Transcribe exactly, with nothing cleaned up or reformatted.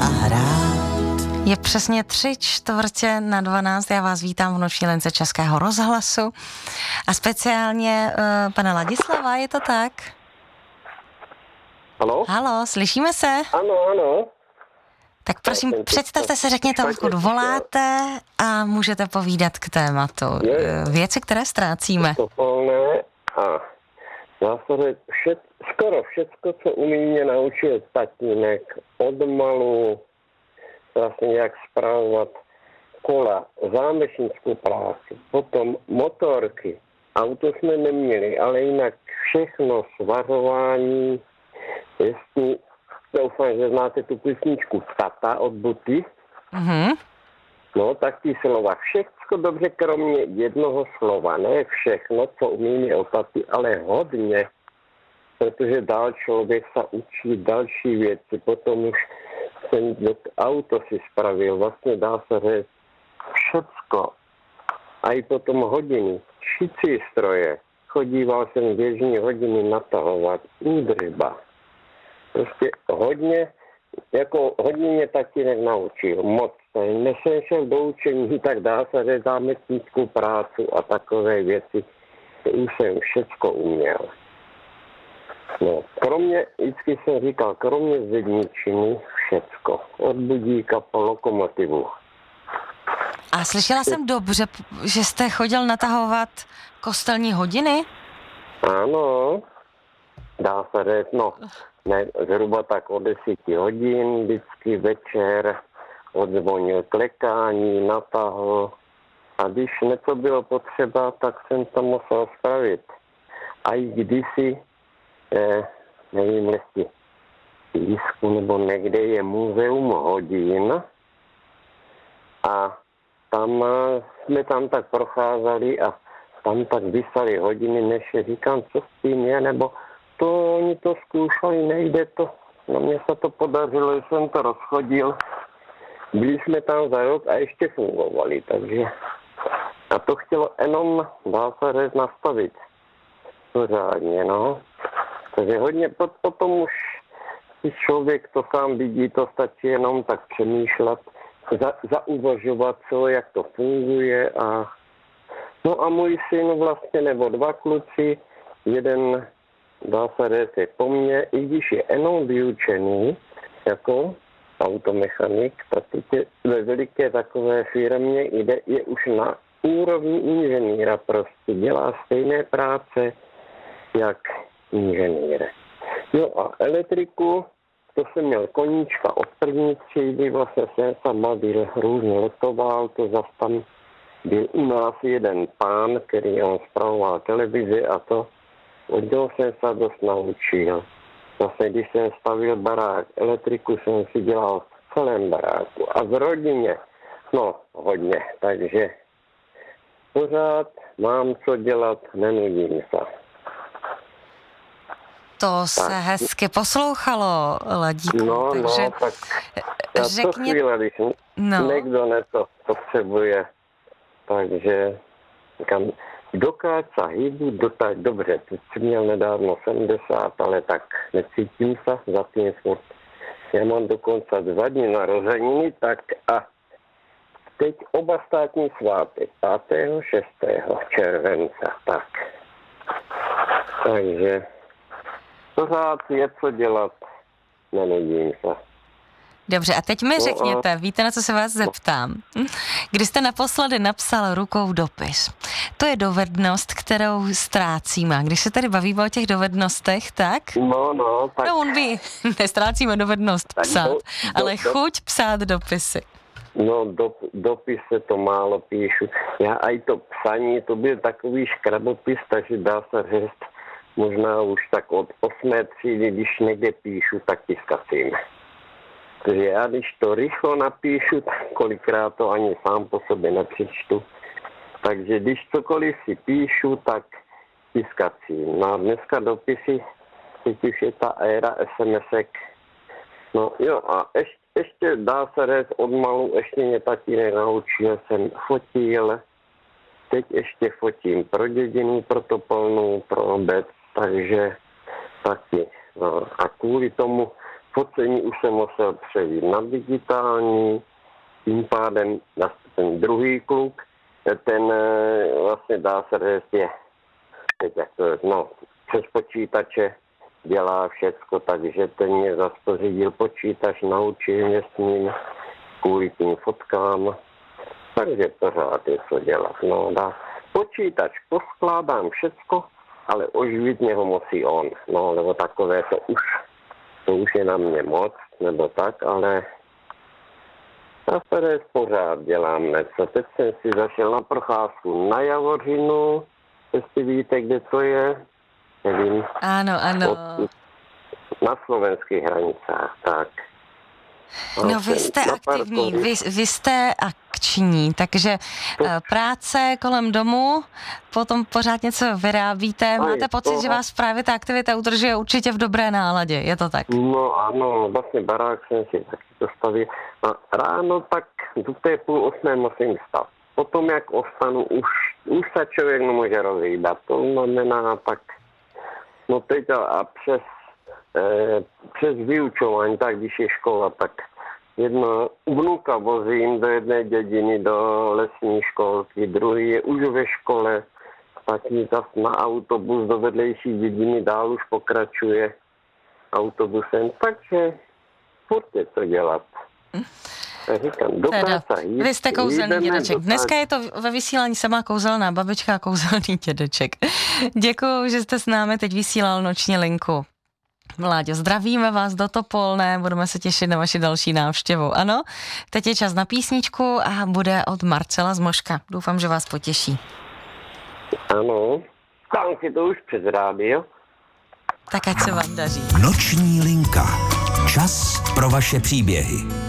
a hrát. Je přesně tři čtvrtě na dvanáct. Já vás vítám v Noční lince Českého rozhlasu a speciálně uh, pana Ladislava, je to tak? Haló? Halo, slyšíme se? Ano, ano. Tak prosím, představte se, řekněte, odkud voláte a můžete povídat k tématu. Je, věci, které ztrácíme. To polné a zásady všet, skoro všecko, co umí mě naučil tatínek od malu, vlastně jak správovat kola, zámečnickou práci, potom motorky, auto jsme neměli, ale jinak všechno, svařování, jestli, doufám, že znáte tu písničku Tata od Buty, Mhm. no tak ty slova, všechno dobře, kromě jednoho slova, ne všechno, co umí mě o taty, ale hodně, protože dál člověk se učí další věci, potom už ten auto si spravil, vlastně dá se říct všecko. A i potom hodiny, šicí stroje, chodíval jsem běžně hodiny natahovat, údržba. Prostě hodně, jako hodně mě tatínek naučil, moc. Než jsem šel do učení, tak dá se říct zámečnickou prácu a takové věci, to už jsem všecko uměl. No, kromě, vždycky jsem říkal, kromě zedničiny, všecko. Od budíka po lokomotivu. A slyšela jsem dobře, že jste chodil natahovat kostelní hodiny? Ano, dá se říct, no, ne, zhruba tak o deseti hodin, vždycky večer, odzvonil klekání, natahl. A když něco bylo potřeba, tak jsem to musel spravit. A i kdysi, eh, nevím, jestli v Lísku nebo někde je muzeum hodin a tam jsme tam tak procházeli a tam tak vysali hodiny, než říkám, co s tím je, nebo to oni to zkoušeli, nejde to. No mně se to podařilo, že jsem to rozchodil. Byli jsme tam za rok a ještě fungovali, takže a to chtělo jenom, dá se říct, nastavit pořádně, no. Takže hodně potom už když člověk to sám vidí, to stačí jenom tak přemýšlet, za, zauvažovat, co, jak to funguje a no a můj syn vlastně, nebo dva kluci, jeden dá se říct je po mně, i když je jenom vyučený jako automechanik, tak je ve veliké takové firmě, kde je už na úrovni inženýra, prostě dělá stejné práce, jak inženýr. Jo a elektriku, to jsem měl koníčka od první třídy, vlastně jsem sama byl různě letoval, to zase tam byl u nás jeden pán, který on spravoval televizi a to od něho jsem se dost naučil. Vlastně když jsem stavil barák, elektriku jsem si dělal v celém baráku a v rodině, no hodně, takže pořád mám co dělat, nenudím se. To se tak hezky poslouchalo, Ladíku, no, takže no, tak já řekně... to chvíle, když no. někdo něco potřebuje, takže říkám, dokud se hýbu, dokud dobře, teď jsem měl nedávno sedmdesát, ale tak necítím se za tím furt. Já mám dokonce dva dny narozeniny, tak a teď oba státní svátek, pátého šestého července, tak. Takže pořád je co dělat, nenudím se. Dobře, a teď mi no řekněte, a... víte, na co se vás zeptám? Kdy jste naposledy napsal rukou dopis? To je dovednost, kterou ztrácíme. Když se tady bavíme o těch dovednostech, tak? No, no, tak... No, on ví, nestrácíme dovednost tak psát, do, do, ale do, chuť psát dopisy. No, do, dopise to málo píšu. Já aj to psaní, to byl takový škrabopis, takže dá se říct, možná už tak od osmé třídy, když někde píšu, tak tiskacím. Takže já, když to rychlo napíšu, tak kolikrát to ani sám po sobě nepřečtu. Takže když cokoliv si píšu, tak tiskacím. No a dneska dopisy, teď už je ta éra SMSek. No jo a ještě, ještě dá se říct od malu, ještě mě tatínek naučil, jsem fotil, teď ještě fotím pro dědinu, pro Topolnou, pro obec, takže taky. No, a kvůli tomu focení už jsem musel přejít na digitální, tím pádem ten druhý kluk, ten vlastně dá se říct, je teď jak to je, no, přes počítače dělá všecko, takže ten mě zase pořídil počítač, naučil mě s ním kvůli tím fotkám, takže pořád je co dělat, no dá. Počítač poskládám všecko, ale oživit mě ho musí on, no, nebo takové to už, to už je na mě moc, nebo tak, ale na které pořád dělám něco. Teď jsem si zašel na procházku na Javořinu, jestli víte, kde to je, nevím. Ano, ano. Od, na slovenských hranicách, tak. No vy jste aktivní, vy, vy jste akční, takže to... práce kolem domu, potom pořád něco vyrábíte. Máte pocit, to... že vás právě ta aktivita udržuje určitě v dobré náladě, je to tak? No ano, vlastně barák jsem si taky dostavil. A ráno tak do té půl osmé musím vstat. Potom, jak ostanu, už, už se člověk nemůže rozhýbat. To znamená tak, no teď a, a přes Eh, přes vyučování, tak když je škola, tak jedna vnuka vozím do jedné dědiny, do lesní školky, druhý je už ve škole, taky zase na autobus do vedlejší dědiny, dál už pokračuje autobusem, takže furt je to dělat. Říkám, do práce jít, vy jste kouzelný dědeček. Dneska je to ve vysílání sama kouzelná babička a kouzelný dědeček. Děkuju, že jste s námi teď vysílal noční linku. Vláďo, zdravíme vás do Topolné, budeme se těšit na vaši další návštěvu. Ano, teď je čas na písničku a bude od Marcela z Moška. Doufám, že vás potěší. Ano, tam si to už přes rádio. Tak ať se vám daří. Noční linka. Čas pro vaše příběhy.